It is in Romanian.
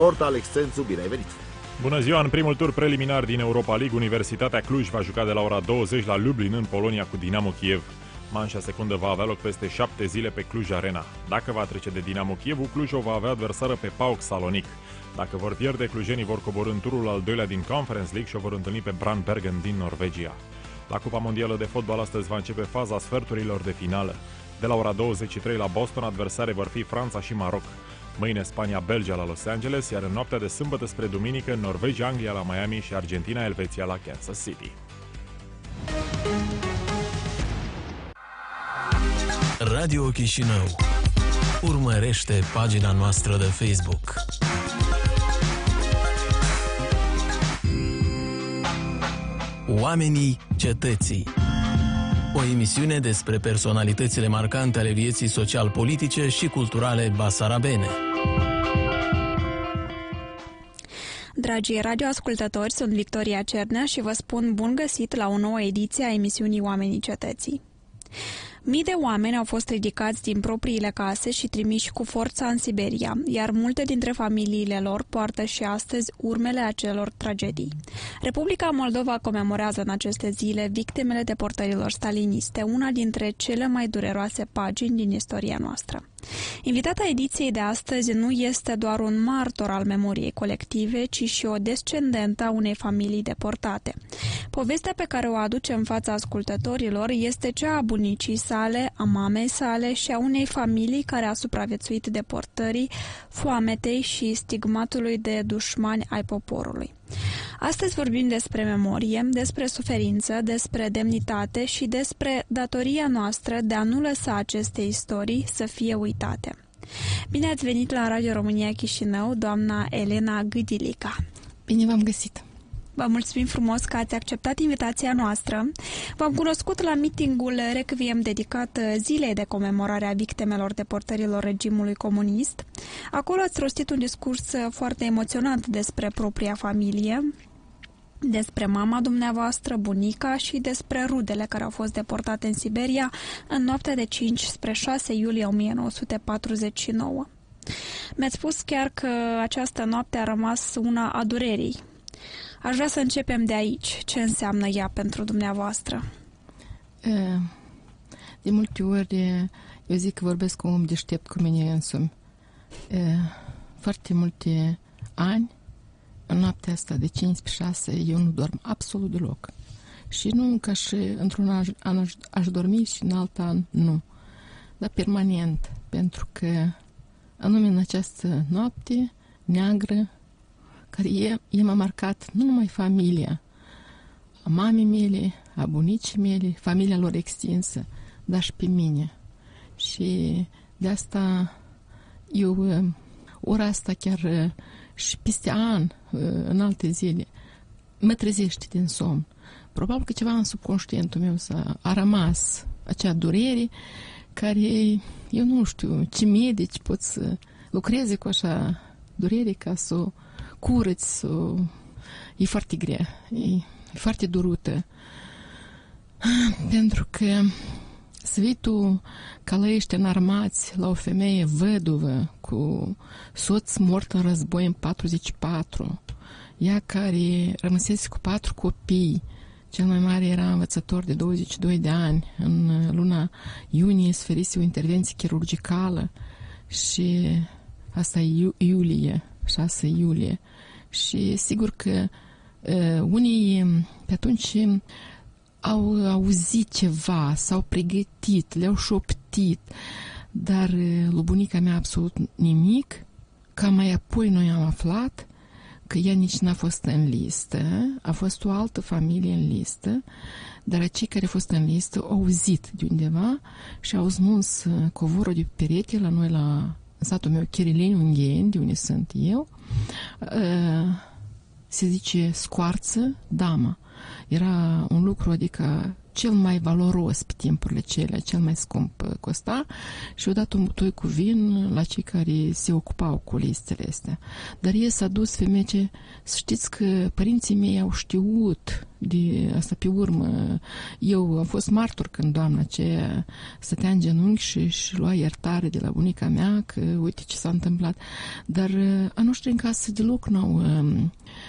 Sport, Alex Sensu, bine ai venit! Bună ziua! În primul tur preliminar din Europa League, Universitatea Cluj va juca de la ora 20 la Lublin, în Polonia, cu Dinamo Kiev. Manșa secundă va avea loc peste 7 zile pe Cluj Arena. Dacă va trece de Dinamo Kievul, Cluj o va avea adversară pe PAOK Salonic. Dacă vor pierde, clujenii vor coborî în turul al doilea din Conference League și o vor întâlni pe Brandbergen din Norvegia. La Cupa Mondială de Fotbal astăzi va începe faza sferturilor de finală. De la ora 23 la Boston, adversare vor fi Franța și Maroc. Mâine Spania-Belgia la Los Angeles, iar în noaptea de sâmbătă spre duminică, Norvegia-Anglia la Miami și Argentina-Elveția la Kansas City. Radio Chișinău. Urmărește pagina noastră de Facebook. Oamenii cetății. O emisiune despre personalitățile marcante ale vieții social-politice și culturale basarabene. Dragii radioascultători, sunt Victoria Cernea și vă spun bun găsit la o nouă ediție a emisiunii Oamenii cetății. Mii de oameni au fost ridicați din propriile case și trimiși cu forța în Siberia, iar multe dintre familiile lor poartă și astăzi urmele acelor tragedii. Republica Moldova comemorează în aceste zile victimele deportărilor staliniste, una dintre cele mai dureroase pagini din istoria noastră. Invitata ediției de astăzi nu este doar un martor al memoriei colective, ci și o descendentă a unei familii deportate. Povestea pe care o aduce în fața ascultătorilor este cea a bunicii sale, a mamei sale și a unei familii care a supraviețuit deportării, foametei și stigmatului de dușmani ai poporului. Astăzi vorbim despre memorie, despre suferință, despre demnitate și despre datoria noastră de a nu lăsa aceste istorii să fie uitate. Bine ați venit la Radio România Chișinău, doamna Elena Gâdilica. Bine v-am găsit! Vă mulțumim frumos că ați acceptat invitația noastră. V-am cunoscut la meetingul Requiem dedicat zilei de comemorare a victimelor deportărilor regimului comunist. Acolo ați rostit un discurs foarte emoționant despre propria familie, despre mama dumneavoastră, bunica și despre rudele care au fost deportate în Siberia în noaptea de 5 spre 6 iulie 1949. Mi-ați spus chiar că această noapte a rămas una a durerii. Aș vrea să începem de aici. Ce înseamnă ea pentru dumneavoastră? De multe ori eu zic că vorbesc cu un om deștept cu mine însumi. Foarte multe ani, în noaptea asta de 5-6, eu nu dorm absolut deloc. Și nu ca și într-un an aș dormi și în alt an nu. Dar permanent, pentru că anume în această noapte neagră, care m-a marcat nu numai familia, a mamei mele, a bunicii mele, familia lor extinsă, dar și pe mine. Și de asta eu, ora asta chiar și peste an, în alte zile, mă trezește din somn. Probabil că ceva în subconștientul meu a rămas acea durere care, eu nu știu, ce medici pot să lucreze cu așa durere ca să o curăți, e foarte grea, e foarte durută. Pentru că să vii tu călăiește înarmați la o femeie văduvă cu soț mort în război în 44, ea care rămăsese cu 4 copii, cel mai mare era învățător de 22 de ani, în luna iunie sferise o intervenție chirurgicală și asta e iulie, 6 iulie. Și sigur că unii pe atunci au auzit ceva, s-au pregătit, le-au șoptit, dar lui bunica mea absolut nimic. Ca mai apoi noi am aflat că ea nici n-a fost în listă, a fost o altă familie în listă, dar cei care au fost în listă au auzit de undeva și au smuls covorul de perete la noi în satul meu Chirileni, Ungheni, de unde sunt eu. Se zice scoarță dama. Era un lucru, adică cel mai valoros pe timpurile cele, cel mai scump costa, și au dat un butoi cu vin la cei care se ocupau cu listele astea. Dar el s-a dus, femece, să știți că părinții mei au știut de asta pe urmă. Eu am fost martor când doamna aceea stătea în genunchi și lua iertare de la bunica mea că uite ce s-a întâmplat. Dar a noștri în casă deloc n-au